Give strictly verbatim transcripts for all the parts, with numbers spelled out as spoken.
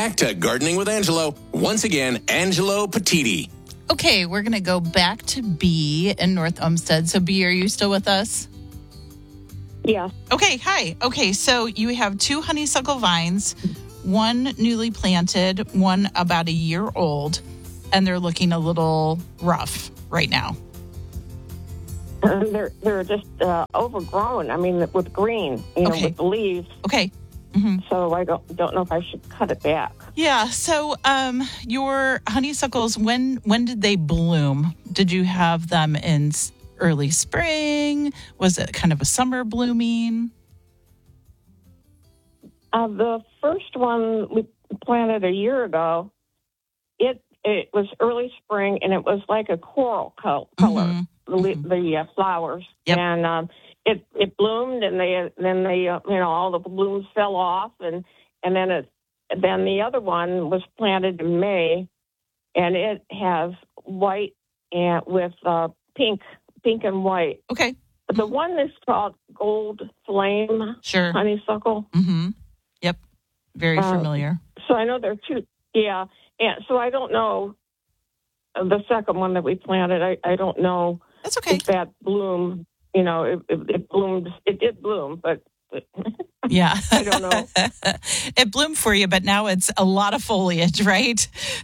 back to Gardening with Angelo. Once again, Angelo Petiti. Okay, we're going to go back to B in North Olmsted. So, B, are you still with us? Yeah. Okay, hi. Okay, so you have two honeysuckle vines, one newly planted, one about a year old, and they're looking a little rough right now. Uh, they're they're just uh, overgrown. I mean, with green, you know, Okay. with the leaves. Okay. Mm-hmm. So I don't don't know if I should cut it back. Yeah. So, um, your honeysuckles, when when did they bloom? Did you have them in s- early spring? Was it kind of a summer blooming? Uh, the first one we planted a year ago, it it was early spring, and it was like a coral col- color, Mhm. the, le- the uh, flowers. Yep. And um, it it bloomed, and they then they uh, you know all the blooms fell off, and and then it then the other one was planted in May, and it has white and with uh, pink pink and white. Okay. The one that's called Gold Flame Sure. honeysuckle. Mm-hmm. Yep. Very Uh, familiar. So I know there are two. Yeah, and so I don't know uh, the second one that we planted. I, I don't know That's okay. if that bloom. You know, it, it, it bloomed. It did bloom, but Yeah. I don't know. It bloomed for you, but now it's a lot of foliage, right?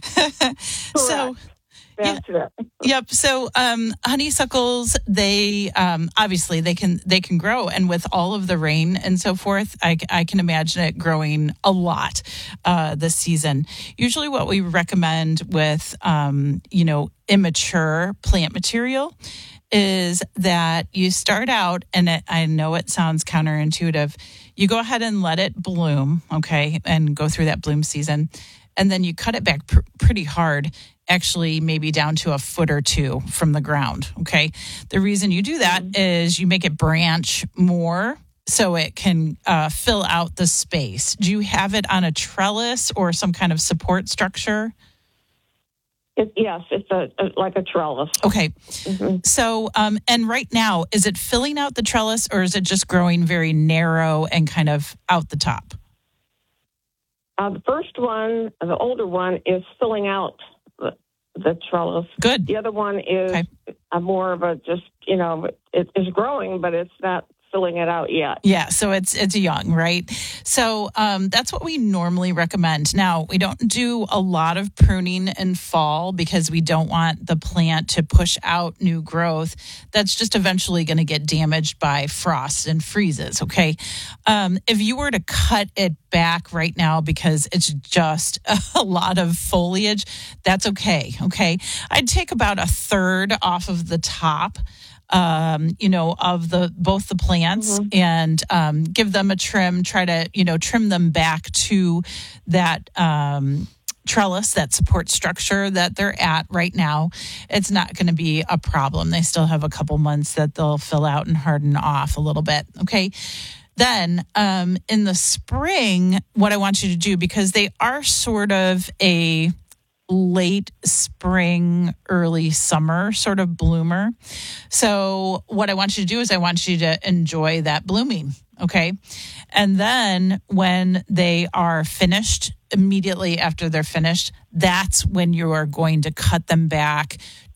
So, That's it. yep. So, um, honeysuckles, they, um, obviously they can, they can grow. And with all of the rain and so forth, I, I can imagine it growing a lot, uh, this season. Usually what we recommend with, um, you know, immature plant material is that you start out, and it, I know it sounds counterintuitive, you go ahead and let it bloom, okay, and go through that bloom season, and then you cut it back pr- pretty hard, actually maybe down to a foot or two from the ground, okay? The reason you do that mm-hmm. is you make it branch more so it can uh, fill out the space. Do you have it on a trellis or some kind of support structure? It, yes, it's a, a like a trellis. Okay. Mm-hmm. So, um, and right now, is it filling out the trellis or is it just growing very narrow and kind of out the top? Uh, the first one, the older one, is filling out the, the trellis. Good. The other one is Okay. a more of a just, you know, it is growing, but it's not filling it out yet. Yeah, so it's it's young, right? So um, that's what we normally recommend. Now, we don't do a lot of pruning in fall because we don't want the plant to push out new growth. That's just eventually going to get damaged by frost and freezes, okay? Um, if you were to cut it back right now because it's just a lot of foliage, that's okay, okay? I'd take about a third off of the top. Um, you know, of the both the plants mm-hmm. and um, give them a trim. Try to, you know, trim them back to that um, trellis, that support structure that they're at right now. It's not going to be a problem. They still have a couple months that they'll fill out and harden off a little bit. Okay. Then um, in the spring, what I want you to do, because they are sort of a late spring, early summer sort of bloomer. So what I want you to do is I want you to enjoy that blooming, okay? And then when they are finished, immediately after they're finished, that's when you are going to cut them back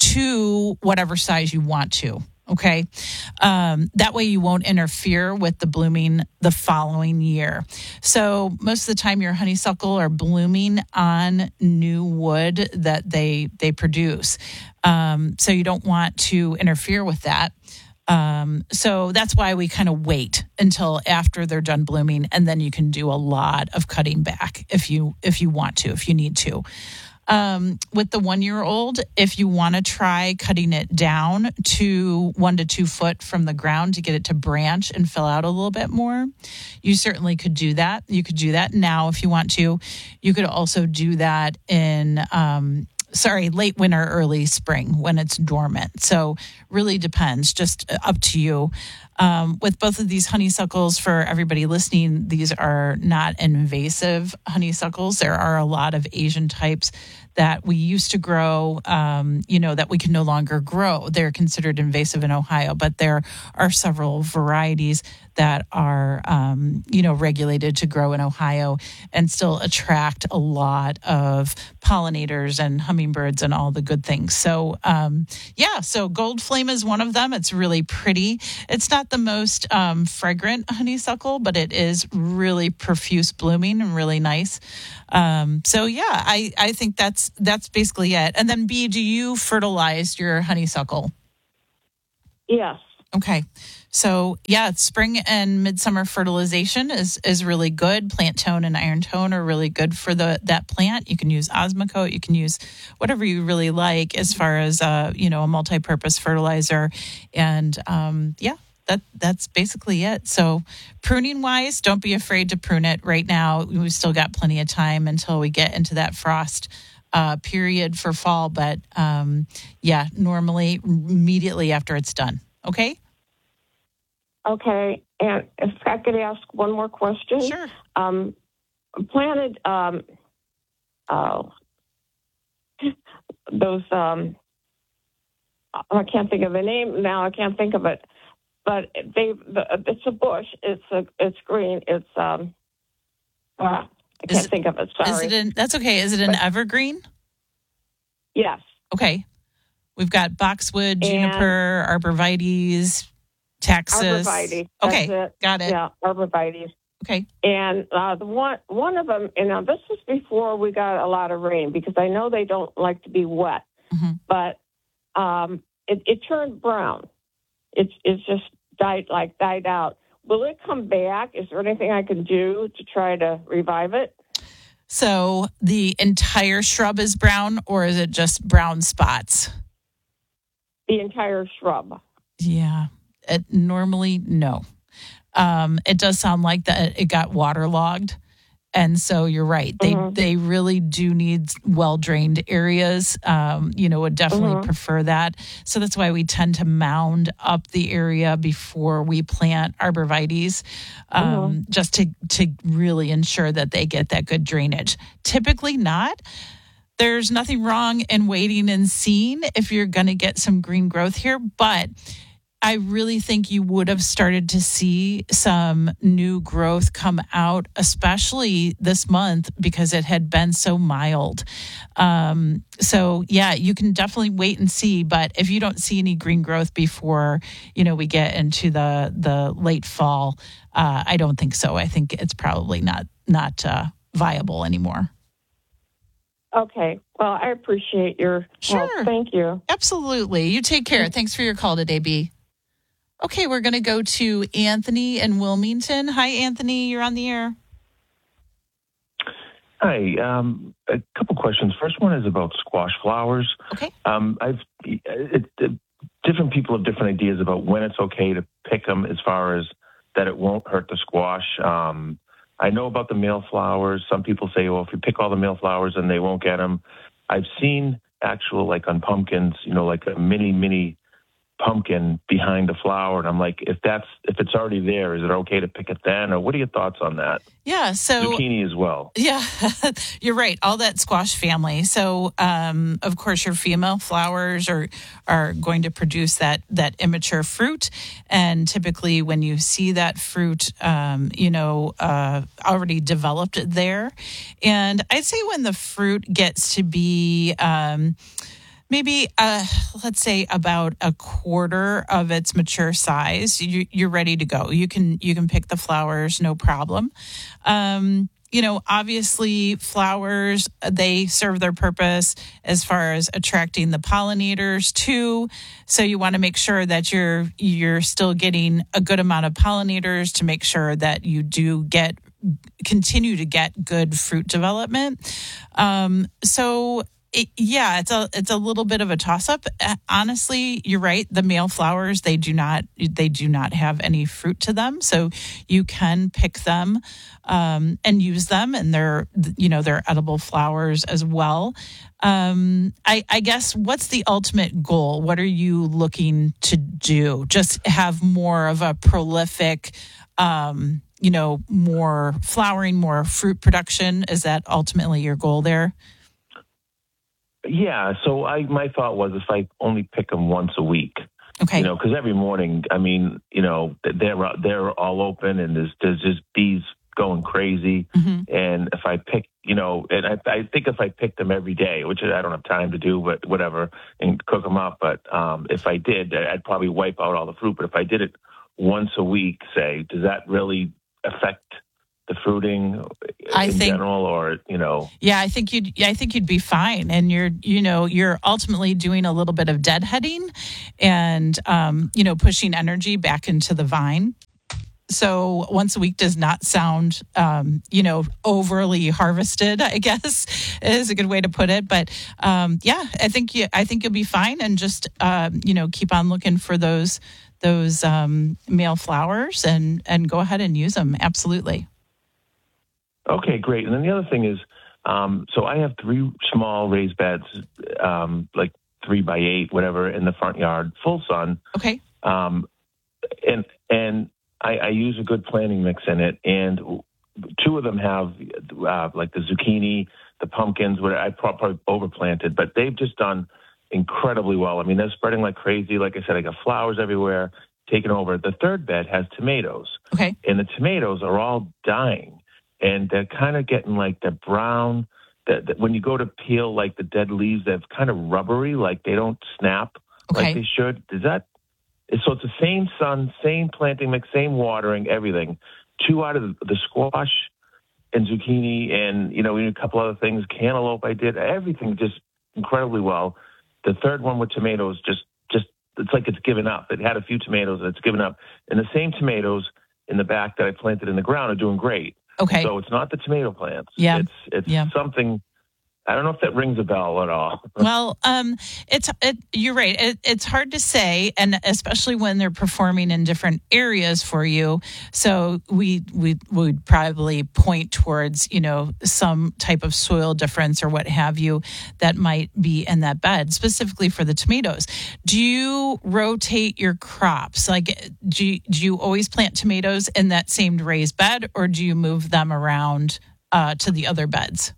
to whatever size you want to. Okay. Um, that way you won't interfere with the blooming the following year. So most of the time your honeysuckle are blooming on new wood that they, they produce. Um, so you don't want to interfere with that. Um, so that's why we kind of wait until after they're done blooming, and then you can do a lot of cutting back if you, if you want to, if you need to. Um, with the one-year-old, if you want to try cutting it down to one to two foot from the ground to get it to branch and fill out a little bit more, you certainly could do that. You could do that now if you want to. You could also do that in, um, sorry, late winter, early spring when it's dormant. So really depends, just up to you. Um, with both of these honeysuckles, for everybody listening, these are not invasive honeysuckles. There are a lot of Asian types that we used to grow, um, you know, that we can no longer grow. They're considered invasive in Ohio, but there are several varieties that are, um, you know, regulated to grow in Ohio and still attract a lot of pollinators and hummingbirds and all the good things. So, um, yeah, so Gold Flame is one of them. It's really pretty. It's not the most um, fragrant honeysuckle, but it is really profuse blooming and really nice. Um, so, yeah, I, I think that's that's basically it. And then, B, do you fertilize your honeysuckle? Yes. Okay. So, yeah, spring and midsummer fertilization is, is really good. Plant tone and iron tone are really good for the that plant. You can use Osmocote. You can use whatever you really like as far as, uh, you know, a multi-purpose fertilizer. And, um, yeah, that that's basically it. So pruning-wise, don't be afraid to prune it right now. We've still got plenty of time until we get into that frost uh, period for fall. But, um, yeah, normally immediately after it's done. Okay? Okay, and if I could ask one more question. Sure. Um, planted um, uh, those, um, I can't think of the name now, I can't think of it, but they, the, it's a bush, it's a, it's green, it's, um, uh, I Is can't it- think of it, sorry. Is it an, that's okay. Is it an But- evergreen? Yes. Okay. We've got boxwood, juniper, arborvitaes, taxus. Arborvitae. Okay. That's it. Got it. Yeah, arborvitae. Okay. And uh, the one one of them, and now this was before we got a lot of rain, because I know they don't like to be wet, Mhm. but um, it, it turned brown. It's it's just died like died out. Will it come back? Is there anything I can do to try to revive it? So the entire shrub is brown, or is it just brown spots? The entire shrub. Yeah. It, normally, no. Um, it does sound like that it got waterlogged. And so you're right. They Mhm. they really do need well-drained areas. Um, you know, would definitely Mhm. prefer that. So that's why we tend to mound up the area before we plant arborvitaes, um, just to, to really ensure that they get that good drainage. Typically not. There's nothing wrong in waiting and seeing if you're going to get some green growth here, but I really think you would have started to see some new growth come out, especially this month, because it had been so mild. Um, so, yeah, you can definitely wait and see. But if you don't see any green growth before, you know, we get into the the late fall, uh, I don't think so. I think it's probably not not uh, viable anymore. Okay. Well, I appreciate your Sure. help. Thank you. Absolutely. You take care. Thanks for your call today, B. Okay, we're going to go to Anthony in Wilmington. Hi, Anthony. You're on the air. Hi. Um, a couple questions. First one is about squash flowers. Okay. Um, I've it, it, different people have different ideas about when it's okay to pick them, as far as that it won't hurt the squash. Um, I know about the male flowers. Some people say, well, if you pick all the male flowers, then they won't get them. I've seen actual, like on pumpkins, you know, like a mini, mini pumpkin behind the flower, and I'm like, if that's if it's already there, is it okay to pick it then, or what are your thoughts on that? Yeah, so Zucchini as well. yeah, you're right. All that squash family. So, um, of course, your female flowers are are going to produce that that immature fruit, and typically, when you see that fruit, um, you know, uh, already developed there, and I'd say when the fruit gets to be um, maybe, uh, let's say, about a quarter of its mature size, you, you're ready to go. You can you can pick the flowers, no problem. Um, you know, obviously, flowers, they serve their purpose as far as attracting the pollinators too. So you want to make sure that you're you're still getting a good amount of pollinators to make sure that you do get continue to get good fruit development. Um, so. it, yeah, it's a it's a little bit of a toss up. Honestly, you're right. The male flowers, they do not they do not have any fruit to them, so you can pick them um, and use them, and they're you know they're edible flowers as well. Um, I, I guess what's the ultimate goal? What are you looking to do? Just have more of a prolific, um, you know, more flowering, more fruit production. Is that ultimately your goal there? Yeah. So I, my thought was if I only pick them once a week, Okay. you know, because every morning, I mean, you know, they're they're all open and there's there's just bees going crazy. Mm-hmm. And if I pick, you know, and I, I think if I picked them every day, which I don't have time to do, but whatever, and cook them up. But um, if I did, I'd probably wipe out all the fruit. But if I did it once a week, say, does that really affect the fruiting I in think, general, or, you know? Yeah, I think you'd, I think you'd be fine. And you're, you know, you're ultimately doing a little bit of deadheading and, um, you know, pushing energy back into the vine. So once a week does not sound, um, you know, overly harvested, I guess is a good way to put it. But um, yeah, I think you, I think you'll be fine, and just uh, you know, keep on looking for those those um, male flowers and and go ahead and use them. Absolutely. Okay, great. And then the other thing is, um, so I have three small raised beds, um, like three by eight, whatever, in the front yard, full sun. Okay. Um, and and I, I use a good planting mix in it, and two of them have uh, like the zucchini, the pumpkins, what I probably overplanted, but they've just done incredibly well. I mean, they're spreading like crazy. Like I said, I got flowers everywhere, taking over. The third bed has tomatoes, Okay. and the tomatoes are all dying, and they're kind of getting like the brown. That, that when you go to peel like the dead leaves, they're kind of rubbery, like they don't snap Okay. like they should. Does that? So it's the same sun, same planting mix, same watering, everything. Two out of the, the squash and zucchini and, you know, a couple other things. Cantaloupe I did. Everything just incredibly well. The third one with tomatoes, just, just it's like it's given up. It had a few tomatoes and it's given up. And the same tomatoes in the back that I planted in the ground are doing great. Okay. So it's not the tomato plants. Yeah. It's, it's yeah. something... I don't know if that rings a bell at all. Well, um, it's it, you're right. It, it's hard to say, and especially when they're performing in different areas for you. So we we would probably point towards, you know, some type of soil difference or what have you that might be in that bed, specifically for the tomatoes. Do you rotate your crops? Like, do you, do you always plant tomatoes in that same raised bed, or do you move them around uh, to the other beds?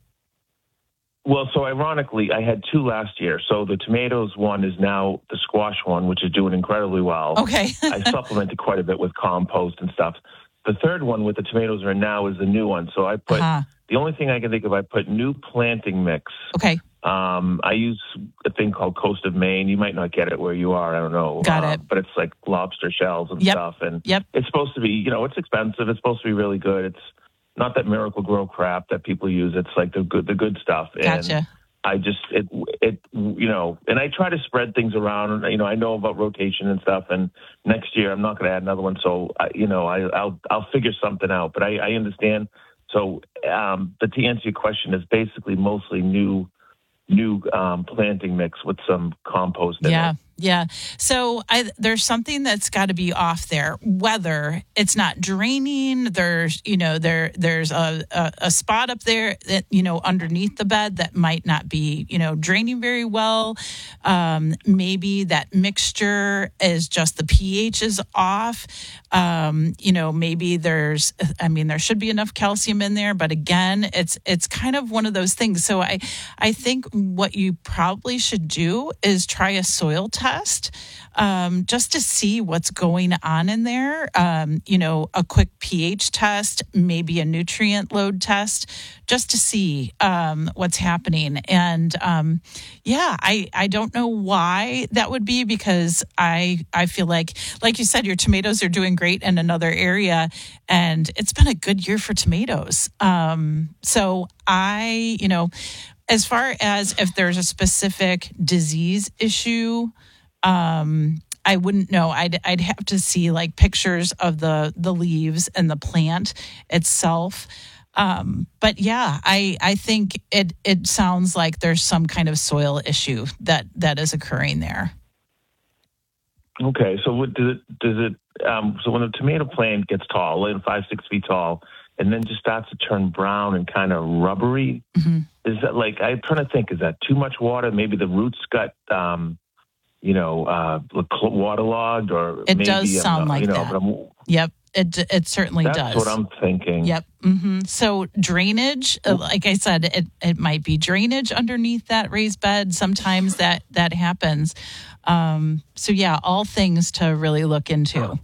Well, so ironically, I had two last year. So the tomatoes one is now the squash one, which is doing incredibly well. Okay. I supplemented quite a bit with compost and stuff. The third one with the tomatoes are now is the new one. So I put, uh-huh. the only thing I can think of, I put new planting mix. Okay. Um, I use a thing called Coast of Maine. You might not get it where you are. I don't know. Got uh, it. But it's like lobster shells and yep. stuff. And yep. it's supposed to be, you know, it's expensive. It's supposed to be really good. It's not that Miracle Grow crap that people use. It's like the good, the good stuff. Gotcha. And I just, it, it, you know, and I try to spread things around. You know, I know about rotation and stuff, and next year I'm not going to add another one. So, I, you know, I, I'll, I'll figure something out, but I, I understand. So, um, but to answer your question, it's basically mostly new, new um, planting mix with some compost in yeah. it. Yeah. So I, there's something that's got to be off there. Whether it's not draining, there's, you know, there there's a, a, a spot up there that, you know, underneath the bed that might not be, you know, draining very well. Um, maybe that mixture is just the pH is off. Um, you know, maybe there's, I mean, there should be enough calcium in there, but again, it's it's kind of one of those things. So I, I think what you probably should do is try a soil test. Test um, just to see what's going on in there. Um, you know, a quick pH test, maybe a nutrient load test, just to see um, what's happening. And um, yeah, I, I don't know why that would be, because I I feel like, like you said, your tomatoes are doing great in another area, and it's been a good year for tomatoes. Um, so I, you know, as far as if there's a specific disease issue, Um, I wouldn't know. I'd I'd have to see like pictures of the the leaves and the plant itself. Um, but yeah, I, I think it, it sounds like there's some kind of soil issue that, that is occurring there. Okay, so what does it, does it, um, so when the tomato plant gets tall, like five, six feet tall, and then just starts to turn brown and kind of rubbery, Mm-hmm. is that like, I'm trying to think, is that too much water? Maybe the roots got, um, you know, uh, waterlogged, or It maybe, does sound um, like you know, that. But I'm, Yep. It, it certainly that's does. what I'm thinking. Yep. Mm-hmm. So drainage, uh, like I said, it, it might be drainage underneath that raised bed. Sometimes that, that happens. Um, so yeah, all things to really look into.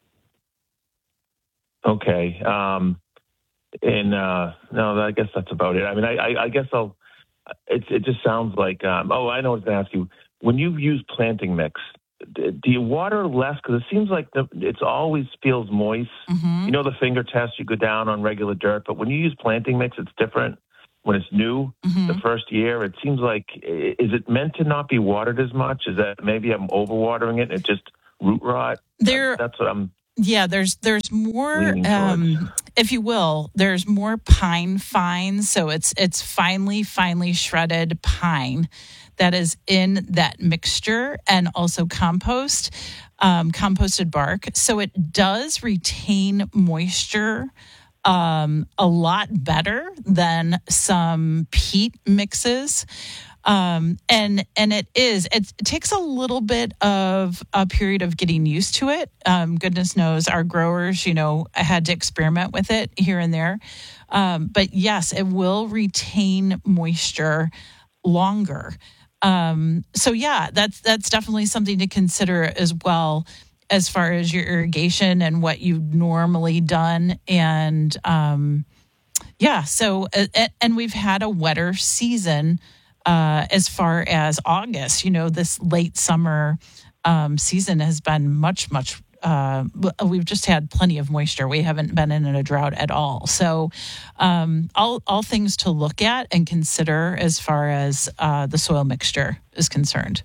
Okay. Um, and, uh, no, I guess that's about it. I mean, I, I, I guess I'll, it, it just sounds like, um, oh, I know what I was going to ask you. When you use planting mix, d- do you water less? Because it seems like the, it's always feels moist. Mm-hmm. You know, the finger test, you go down on regular dirt, but when you use planting mix, it's different. When it's new, Mm-hmm. the first year, it seems like, i- is it meant to not be watered as much? Is that maybe I'm overwatering it and it just root rot? There, That's what I'm yeah, there's there's more, leaning um, towards. if you will, there's more pine fines. So it's it's finely, finely shredded pine that is in that mixture, and also compost, um, composted bark. So it does retain moisture um, a lot better than some peat mixes. Um, and, and it is, it, it takes a little bit of a period of getting used to it. Um, goodness knows our growers, you know, had to experiment with it here and there. Um, but yes, it will retain moisture longer. Um, so yeah, that's, that's definitely something to consider as well, as far as your irrigation and what you've normally done. And, um, yeah, so, uh, and we've had a wetter season, Uh, as far as August. You know, this late summer um, season has been much, much, uh, we've just had plenty of moisture. We haven't been in a drought at all. So um, all, all things to look at and consider as far as uh, the soil mixture is concerned.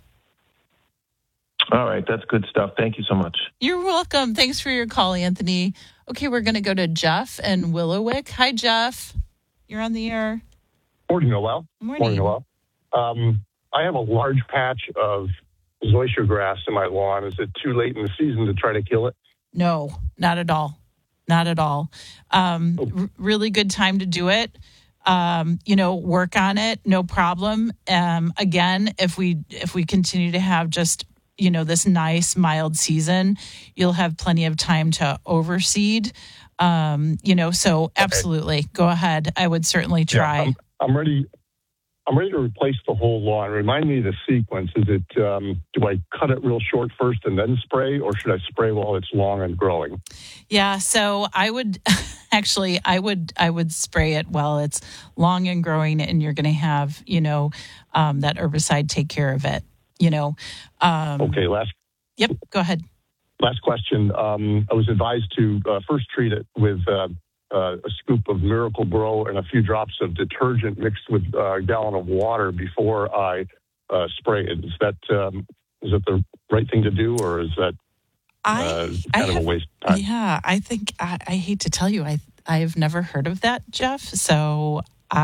All right, that's good stuff. Thank you so much. You're welcome. Thanks for your call, Anthony. Okay, we're going to go to Jeff and Willowick. Hi, Jeff. You're on the air. Morning, Noel. Morning. Morning, Noel. Um, I have a large patch of zoysia grass in my lawn. Is it too late in the season to try to kill it? No, not at all. Not at all. Um, r- really good time to do it. Um, you know, work on it, no problem. Um, again, if we if we continue to have just, you know, this nice mild season, you'll have plenty of time to overseed. Um, you know, so absolutely, go ahead. I would certainly try. Yeah, I'm, I'm ready. I'm ready to replace the whole lawn. Remind me of the sequence. Is it, um, do I cut it real short first and then spray, or should I spray while it's long and growing? Yeah, so I would actually, I would, I would spray it while it's long and growing, and you're going to have, you know, um, that herbicide take care of it. You know. Um, Okay. Last. Yep. Go ahead. Last question. Um, I was advised to uh, first treat it with uh, uh, a scoop of Miracle Grow and a few drops of detergent mixed with uh, a gallon of water before I uh, spray it. Is that um, is that the right thing to do, or is that I, uh, kind I of have, a waste of time? Yeah, I think I, I hate to tell you, I I've never heard of that, Jeff. So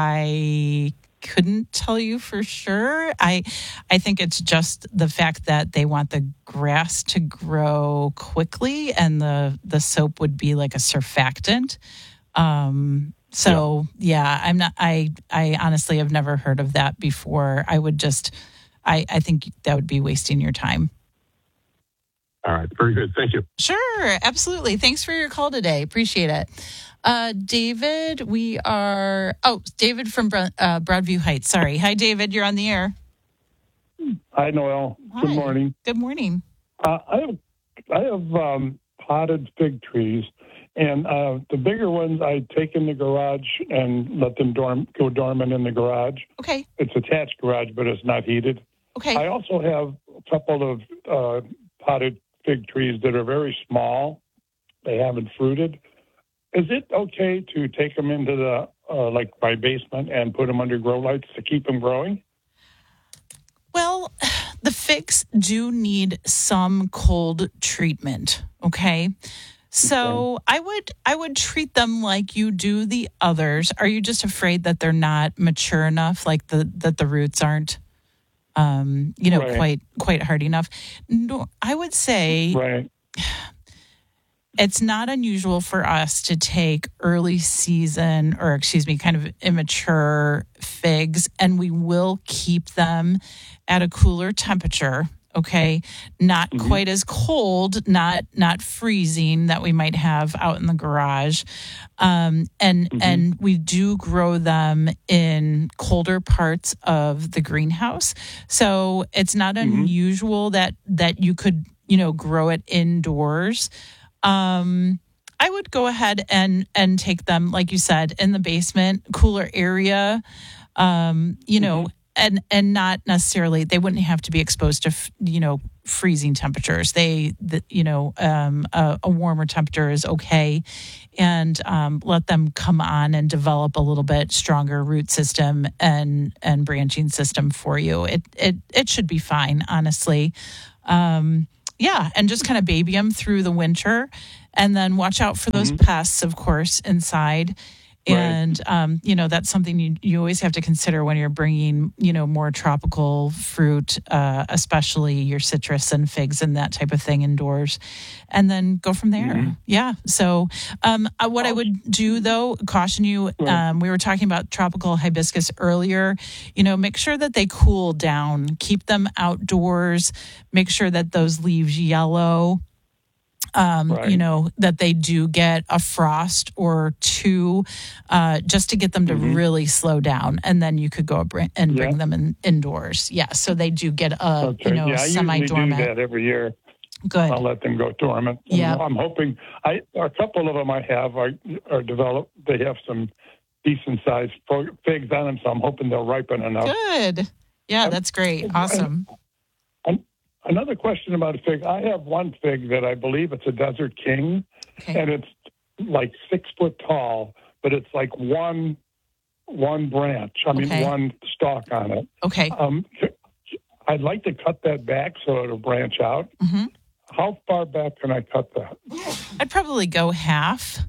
I couldn't tell you for sure. I I think it's just the fact that they want the grass to grow quickly, and the the soap would be like a surfactant. Um, so yeah. yeah, I'm not. I I honestly have never heard of that before. I would just. I I think that would be wasting your time. All right. Very good. Thank you. Sure, absolutely. Thanks for your call today. Appreciate it. Uh, David, we are, oh, David from Bro- uh, Broadview Heights. Sorry. Hi, David. You're on the air. Hi, Noel. Hi. Good morning. Good morning. Uh, I have I have um, potted fig trees, and uh, the bigger ones I take in the garage and let them dorm, go dormant in the garage. Okay. It's attached garage, but it's not heated. Okay. I also have a couple of uh, potted fig trees that are very small. They haven't fruited. Is it okay to take them into the uh, like my basement and put them under grow lights to keep them growing? Well, the figs do need some cold treatment. Okay. So I would I would treat them like you do the others. Are you just afraid that they're not mature enough, like the that the roots aren't, um, you know, Right. quite quite hard enough? No, I would say Right. it's not unusual for us to take early season, or excuse me, kind of immature figs, and we will keep them at a cooler temperature. Okay, not Mm-hmm. quite as cold, not not freezing that we might have out in the garage, um, and Mm-hmm. and we do grow them in colder parts of the greenhouse. So it's not Mm-hmm. unusual that that you could, you know, grow it indoors. Um, I would go ahead and and take them, like you said, in the basement, cooler area. Um, you know, and and not necessarily, they wouldn't have to be exposed to f- you know, freezing temperatures. They, the, you know, um, a, a warmer temperature is okay, and um, let them come on and develop a little bit stronger root system and and branching system for you. It it it should be fine, honestly. Um, yeah, and just kind of baby them through the winter, and then watch out for those pests, of course, inside. Right. And, um, you know, that's something you, you always have to consider when you're bringing, you know, more tropical fruit, uh, especially your citrus and figs and that type of thing indoors, and then go from there. Mm-hmm. Yeah. So um, uh, what I would do, though, caution you, um, we were talking about tropical hibiscus earlier, you know, make sure that they cool down, keep them outdoors, make sure that those leaves yellow. Um, Right. You know, that they do get a frost or two, uh, just to get them to really slow down, and then you could go br- and bring Yeah. them in indoors. Yeah, so they do get a Okay. you know yeah, I semi usually do dormant. that every year. Good. I'll let them go dormant. And Yeah. I'm hoping I a couple of them I have are are developed. They have some decent sized figs on them, so I'm hoping they'll ripen enough. Good. Yeah, that's great. Awesome. Another question about a fig. I have one fig that I believe it's a Desert King, Okay. and it's like six foot tall, but it's like one one branch. I mean, Okay. one stalk on it. Okay. Um, I'd like to cut that back so it'll branch out. hmm How far back can I cut that? I'd probably go half.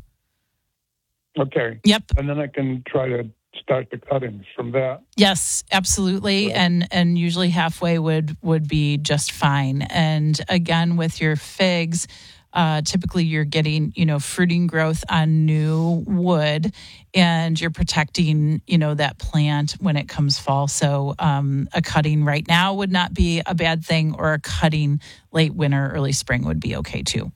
Okay, Yep. and then I can try to start the cuttings from that. Yes, absolutely. Right. And and usually halfway would would be just fine. And again, with your figs, uh, typically you're getting, you know, fruiting growth on new wood, and you're protecting, you know, that plant when it comes fall. So um, a cutting right now would not be a bad thing, or a cutting late winter, early spring would be okay too.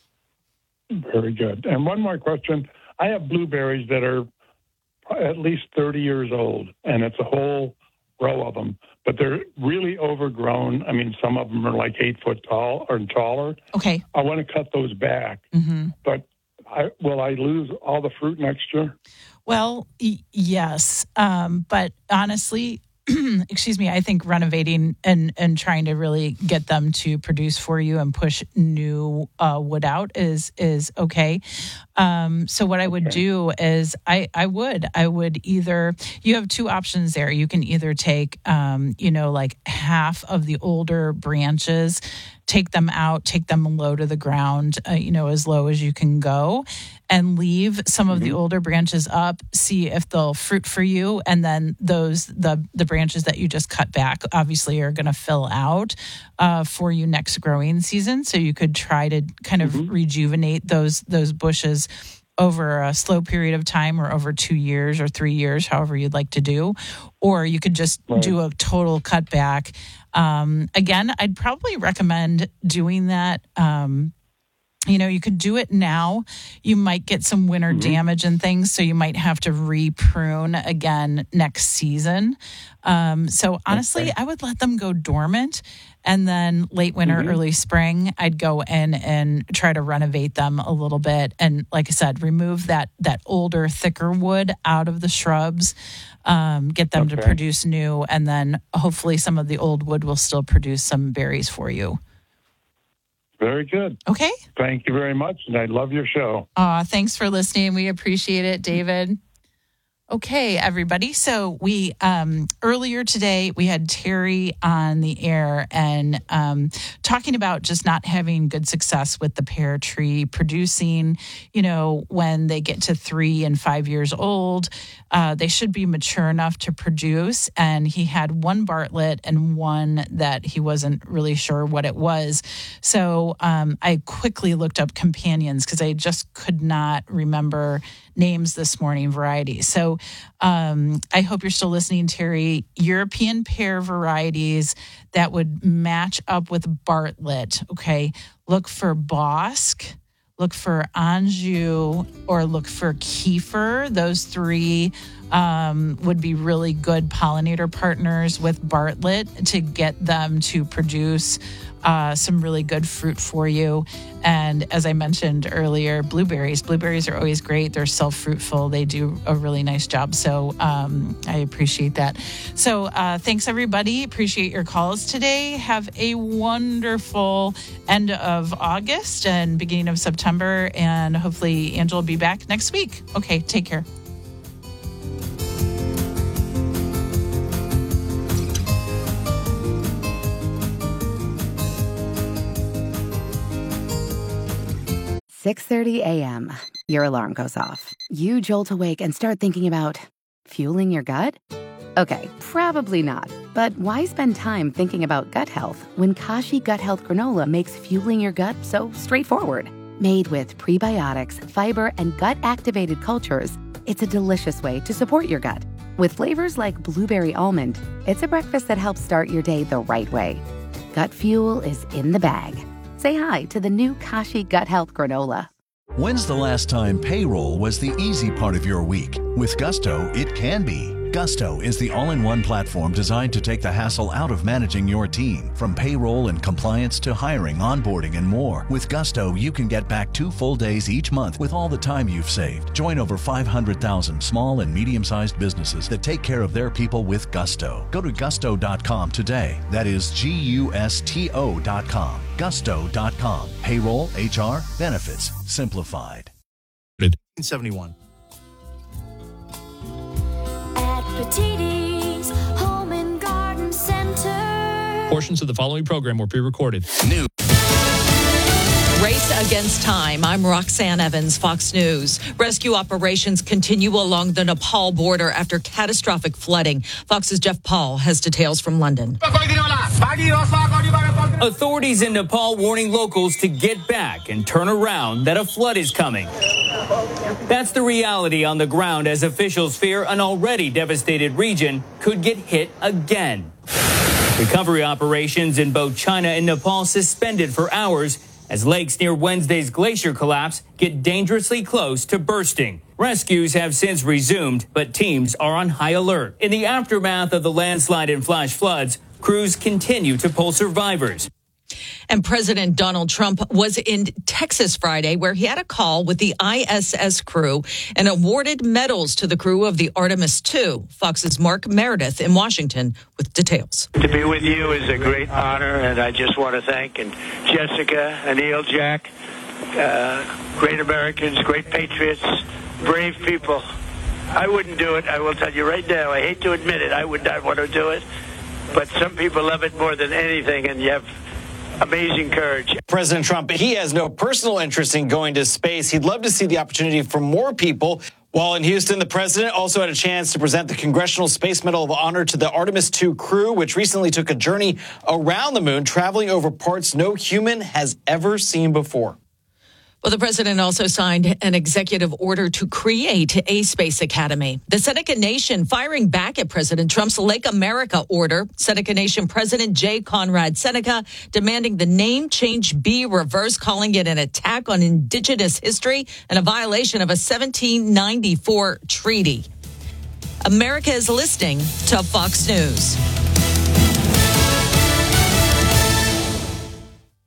Very good. And one more question. I have blueberries that are at least thirty years old, and it's a whole row of them, but they're really overgrown. I mean, some of them are like eight foot tall or taller. Okay. I want to cut those back, hmm but I, will I lose all the fruit next year? Well, y- yes. Um, but honestly, excuse me, I think renovating and, and trying to really get them to produce for you and push new uh, wood out is is okay. Um, so what I would Okay. do is I, I would I would either, you have two options there. You can either take um, you know, like half of the older branches, take them out, take them low to the ground, uh, you know, as low as you can go, and leave some of the older branches up, see if they'll fruit for you. And then those, the, the branches that you just cut back, obviously are going to fill out uh, for you next growing season. So you could try to kind of rejuvenate those, those bushes over a slow period of time, or over two years or three years, however you'd like to do. Or you could just Right. do a total cutback. Um, again, I'd probably recommend doing that. Um, you know, you could do it now. You might get some winter damage and things, so you might have to re-prune again next season. Um, so honestly, Okay. I would let them go dormant, and then late winter, early spring, I'd go in and try to renovate them a little bit. And like I said, remove that that older, thicker wood out of the shrubs, um, get them to Okay. produce new, and then hopefully some of the old wood will still produce some berries for you. Very good. Okay. Thank you very much, and I love your show. Aw, thanks for listening. We appreciate it, David. Okay, everybody. So we um, earlier today we had Terry on the air and um, talking about just not having good success with the pear tree producing. You know, when they get to three and five years old, uh, they should be mature enough to produce. And he had one Bartlett and one that he wasn't really sure what it was. So um, I quickly looked up companions because I just could not remember names this morning, varieties. So um, I hope you're still listening, Terry. European pear varieties that would match up with Bartlett. Okay. Look for Bosque, look for Anjou, or look for Kiefer. Those three um, would be really good pollinator partners with Bartlett to get them to produce Uh, some really good fruit for you. And as I mentioned earlier, blueberries. Blueberries are always great. They're self-fruitful. They do a really nice job. So um, I appreciate that. So uh, thanks, everybody. Appreciate your calls today. Have a wonderful end of August and beginning of September. And hopefully Angela will be back next week. Okay, take care. six thirty a.m. Your alarm goes off. You jolt awake and start thinking about fueling your gut? Okay, probably not. But why spend time thinking about gut health when Kashi Gut Health Granola makes fueling your gut so straightforward? Made with prebiotics, fiber, and gut-activated cultures, it's a delicious way to support your gut. With flavors like blueberry almond, it's a breakfast that helps start your day the right way. Gut fuel is in the bag. Say hi to the new Kashi Gut Health Granola. When's the last time payroll was the easy part of your week? With Gusto, it can be. Gusto is the all-in-one platform designed to take the hassle out of managing your team. From payroll and compliance to hiring, onboarding, and more. With Gusto, you can get back two full days each month with all the time you've saved. Join over five hundred thousand small and medium-sized businesses that take care of their people with Gusto. Go to gusto dot com today. That is G U S T O dot com. gusto dot com. Payroll, H R, benefits, simplified. seventy-one. Petitti's Home and Garden Center. Portions of the following program were pre-recorded. New. Race against time. I'm Roxanne Evans, Fox News. Rescue operations continue along the Nepal border after catastrophic flooding. Fox's Jeff Paul has details from London. Authorities in Nepal warning locals to get back and turn around, that a flood is coming. That's the reality on the ground as officials fear an already devastated region could get hit again. Recovery operations in both China and Nepal suspended for hours as lakes near Wednesday's glacier collapse get dangerously close to bursting. Rescues have since resumed, but teams are on high alert. In the aftermath of the landslide and flash floods, crews continue to pull survivors. And President Donald Trump was in Texas Friday, where he had a call with the I S S crew and awarded medals to the crew of the Artemis two. Fox's Mark Meredith in Washington with details. To be with you is a great honor, and I just want to thank and Jessica, Anil, Jack, uh, great Americans, great patriots, brave people. I wouldn't do it. I will tell you right now. I hate to admit it. I would not want to do it. But some people love it more than anything, and you have amazing courage. President Trump, he has no personal interest in going to space. He'd love to see the opportunity for more people. While in Houston, the president also had a chance to present the Congressional Space Medal of Honor to the Artemis two crew, which recently took a journey around the moon, traveling over parts no human has ever seen before. Well, the president also signed an executive order to create a space academy. The Seneca Nation firing back at President Trump's Lake America order. Seneca Nation President J. Conrad Seneca demanding the name change be reversed, calling it an attack on indigenous history and a violation of a seventeen ninety-four treaty. America is listening to Fox News.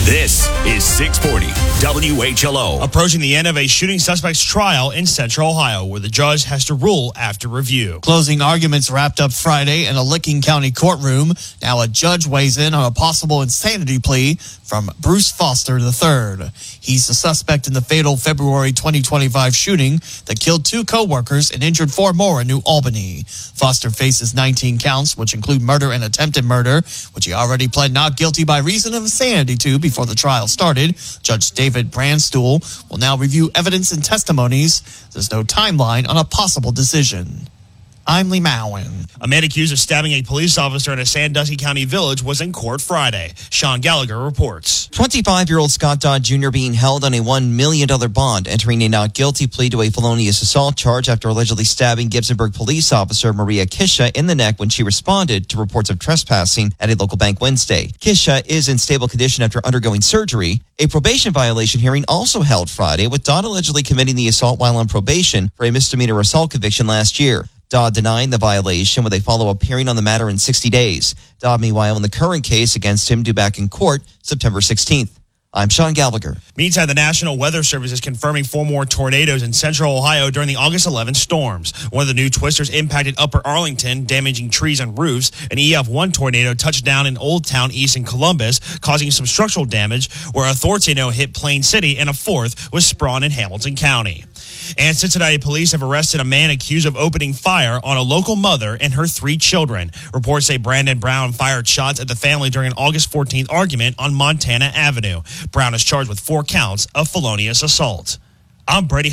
This is six forty W H L O. Approaching the end of a shooting suspect's trial in Central Ohio, where the judge has to rule after review. Closing arguments wrapped up Friday in a Licking County courtroom. Now a judge weighs in on a possible insanity plea from Bruce Foster the third. He's the suspect in the fatal February twenty twenty-five shooting that killed two co-workers and injured four more in New Albany. Foster faces nineteen counts, which include murder and attempted murder, which he already pled not guilty by reason of insanity to before the trial started. Judge David Brandstuhl will now review evidence and testimonies. There's no timeline on a possible decision. I'm Lee Mowen. A man accused of stabbing a police officer in a Sandusky County village was in court Friday. Sean Gallagher reports. twenty-five-year-old Scott Dodd Junior being held on a one million dollars bond, entering a not guilty plea to a felonious assault charge after allegedly stabbing Gibsonburg police officer Maria Kisha in the neck when she responded to reports of trespassing at a local bank Wednesday. Kisha is in stable condition after undergoing surgery. A probation violation hearing also held Friday, with Dodd allegedly committing the assault while on probation for a misdemeanor assault conviction last year. Dodd denying the violation with a follow-up hearing on the matter in sixty days. Dodd, meanwhile, in the current case against him due back in court September sixteenth. I'm Sean Gallagher. Meantime, the National Weather Service is confirming four more tornadoes in central Ohio during the August eleventh storms. One of the new twisters impacted Upper Arlington, damaging trees and roofs. An E F one tornado touched down in Old Town East in Columbus, causing some structural damage, where a tornado hit Plain City, and a fourth was Sprawn in Hamilton County. And Cincinnati police have arrested a man accused of opening fire on a local mother and her three children. Reports say Brandon Brown fired shots at the family during an August fourteenth argument on Montana Avenue. Brown is charged with four counts of felonious assault. I'm Brady